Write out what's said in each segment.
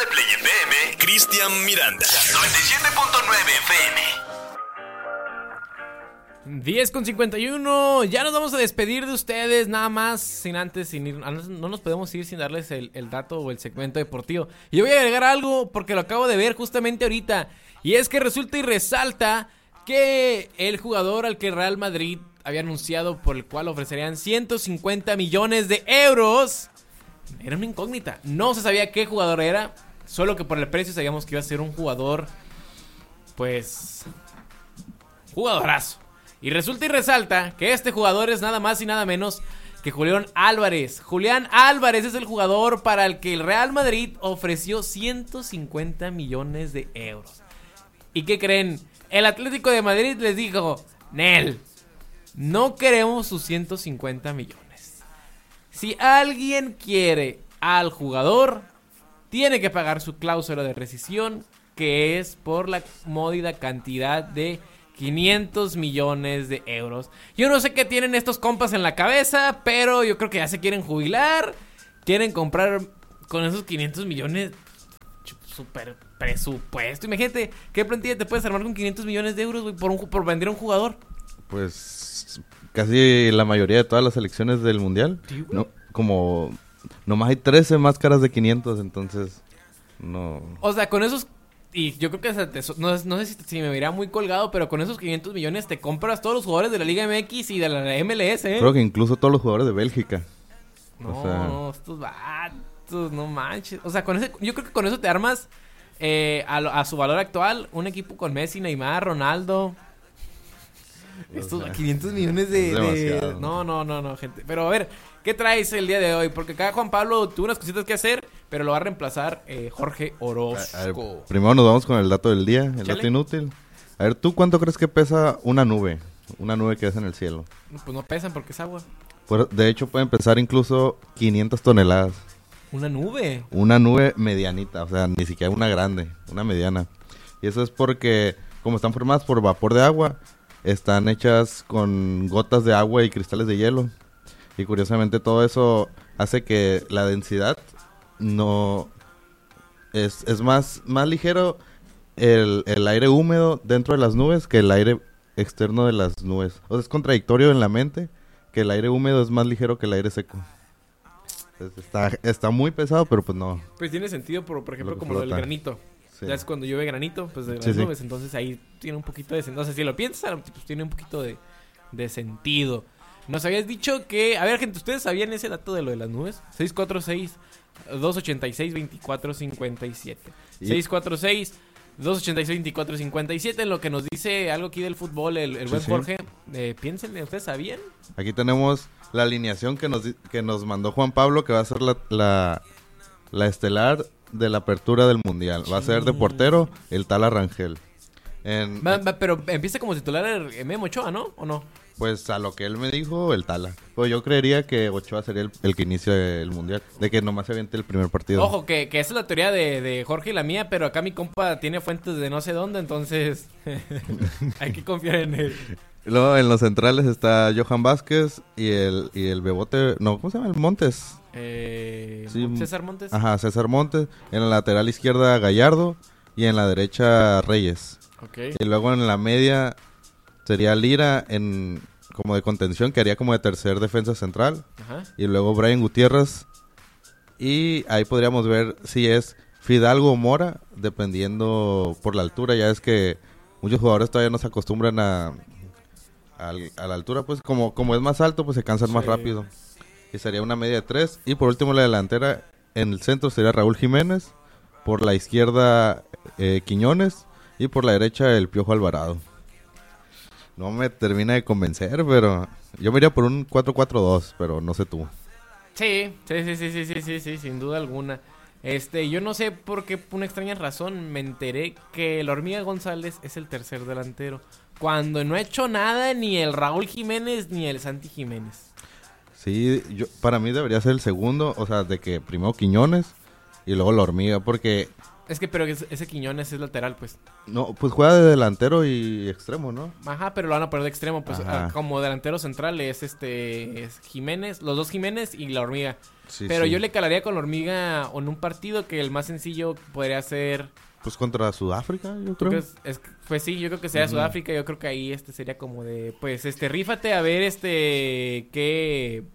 de Play FM, Cristian Miranda. 97.9 FM. 10:51, ya nos vamos a despedir de ustedes, nada más, sin ir, no nos podemos ir sin darles el dato o el segmento deportivo. Y yo voy a agregar algo porque lo acabo de ver justamente ahorita, y es que resulta y resalta que el jugador al que Real Madrid había anunciado, por el cual ofrecerían 150 millones de euros, era una incógnita. No se sabía qué jugador era, solo que por el precio sabíamos que iba a ser un jugador, pues, jugadorazo. Y resulta y resalta que este jugador es nada más y nada menos que Julián Álvarez. Julián Álvarez es el jugador para el que el Real Madrid ofreció 150 millones de euros. ¿Y qué creen? El Atlético de Madrid les dijo: Nel, no queremos sus 150 millones. Si alguien quiere al jugador, tiene que pagar su cláusula de rescisión, que es por la módica cantidad de 500 millones de euros. Yo no sé qué tienen estos compas en la cabeza, pero yo creo que ya se quieren jubilar. Quieren comprar con esos 500 millones super presupuesto. Imagínate qué plantilla te puedes armar con 500 millones de euros, güey, por vender a un jugador. Pues casi la mayoría de todas las selecciones del mundial. ¿Sí, no, como nomás hay 13 máscaras de 500, entonces no. O sea, con esos, y yo creo que no sé si me vería muy colgado, pero con esos 500 millones te compras todos los jugadores de la Liga MX y de la MLS, ¿eh? Creo que incluso todos los jugadores de Bélgica. No, estos vatos, no manches. O sea, yo creo que con eso te armas a su valor actual un equipo con Messi, Neymar, Ronaldo. Estos 500 millones de... No, gente. Pero a ver, ¿qué traes el día de hoy? Porque acá Juan Pablo tuvo unas cositas que hacer, pero lo va a reemplazar Jorge Orozco. Primero nos vamos con el dato del día, el dato inútil. A ver, ¿tú cuánto crees que pesa una nube? Una nube que es en el cielo. Pues no pesan porque es agua. De hecho, pueden pesar incluso 500 toneladas. ¿Una nube? Una nube medianita, o sea, ni siquiera una grande, una mediana. Y eso es porque, como están formadas por vapor de agua, están hechas con gotas de agua y cristales de hielo. Y curiosamente todo eso hace que la densidad no... Es más ligero el aire húmedo dentro de las nubes que el aire externo de las nubes. O sea, es contradictorio en la mente que el aire húmedo es más ligero que el aire seco. Está muy pesado, pero pues no. Pues tiene sentido, por ejemplo, como lo del granito. Sí. Ya es cuando llueve granito, pues de las nubes, entonces ahí tiene un poquito de sentido. No sé, si lo piensas, pues tiene un poquito de sentido. Nos habías dicho que... A ver, gente, ¿ustedes sabían ese dato de lo de las nubes? 646-286-2457. 646-286-2457. En lo que nos dice algo aquí del fútbol, el buen Jorge. Piénsenle, ¿ustedes sabían? Aquí tenemos la alineación que nos mandó Juan Pablo, que va a ser la estelar de la apertura del mundial. Va a ser de portero el Tala Rangel. Pero empieza como titular el Memo Ochoa, ¿no? ¿O no? Pues a lo que él me dijo, el Tala. Pues yo creería que Ochoa sería el que inicie el mundial. De que nomás se aviente el primer partido. Ojo, que esa es la teoría de Jorge y la mía, pero acá mi compa tiene fuentes de no sé dónde, entonces hay que confiar en él. Luego en los centrales está Johan Vázquez y el Bebote... No, ¿cómo se llama? El Montes. Sí, César Montes. Ajá, César Montes. En la lateral izquierda Gallardo y en la derecha Reyes. Okay. Y luego en la media sería Lira como de contención, que haría como de tercer defensa central. Ajá. Y luego Brian Gutiérrez. Y ahí podríamos ver si es Fidalgo o Mora, dependiendo por la altura. Ya es que muchos jugadores todavía no se acostumbran a la altura, pues como es más alto, pues se cansan más rápido. Y sería una media de 3. Y por último la delantera, en el centro sería Raúl Jiménez. Por la izquierda Quiñones. Y por la derecha el Piojo Alvarado. No me termina de convencer, pero yo me iría por un 4-4-2, pero no sé tú. Sí, sin duda alguna. Yo no sé por qué, por una extraña razón, me enteré que el Hormiga González es el tercer delantero. Cuando no ha hecho nada ni el Raúl Jiménez ni el Santi Jiménez. Sí, para mí debería ser el segundo, o sea, de que primero Quiñones y luego la Hormiga, porque Es que, pero ese Quiñones es lateral, pues. No, pues juega de delantero y extremo, ¿no? Ajá, pero lo van a poner de extremo, pues. Ajá. Como delantero central es es Jiménez, los dos Jiménez y la Hormiga. Sí, Pero sí. yo le calaría con la Hormiga en un partido que el más sencillo podría ser... Pues contra Sudáfrica, yo ¿Tú creo. crees? Pues sí, yo creo que sería Sudáfrica. Yo creo que ahí sería como de... Pues rífate a ver qué...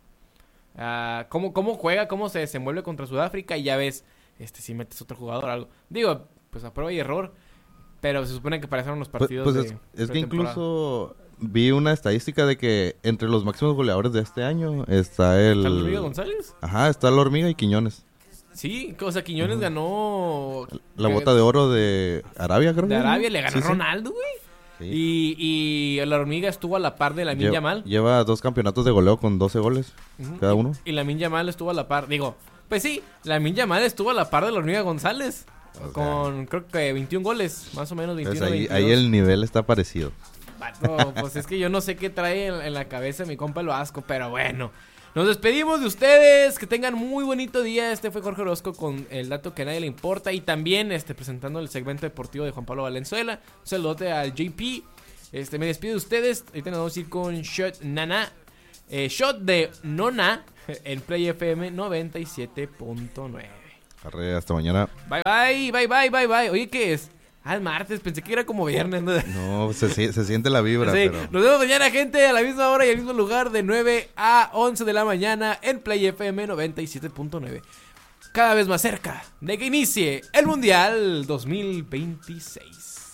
cómo juega, cómo se desenvuelve contra Sudáfrica y ya ves si metes otro jugador o algo. Digo, pues a prueba y error, pero se supone que para eso eran los partidos Pues es que incluso vi una estadística de que entre los máximos goleadores de este año está ¿Está la Hormiga González? Ajá, está la Hormiga y Quiñones. Sí, o sea, Quiñones ganó... La bota de oro de Arabia, creo. De Arabia le ganó Sí, sí. Ronaldo, güey. Sí. Y la Hormiga estuvo a la par de Lamine Yamal. Lleva 2 campeonatos de goleo con 12 goles cada uno. Y Lamine Yamal estuvo a la par. Digo, pues sí, Lamine Yamal estuvo a la par de la Hormiga González. O Con creo que 21 goles, más o menos 21 Pues ahí 22. el nivel está parecido. Vato, pues es que yo no sé qué trae en la cabeza mi compa el Vasco, pero bueno. Nos despedimos de ustedes, que tengan muy bonito día. Este fue Jorge Orozco con el dato que a nadie le importa. Y también presentando el segmento deportivo de Juan Pablo Valenzuela. Un saludote al JP. Me despido de ustedes. Ahorita nos vamos a ir con Shot Nana. Shot de Nona en Play FM 97.9. Arre, hasta mañana. Bye bye, bye bye, bye bye. Oye, ¿qué es? Es martes, pensé que era como viernes, ¿no? No, se siente la vibra, Sí, pero... nos vemos mañana, gente, a la misma hora y al mismo lugar de 9 a 11 de la mañana en Play FM 97.9. Cada vez más cerca de que inicie el Mundial 2026.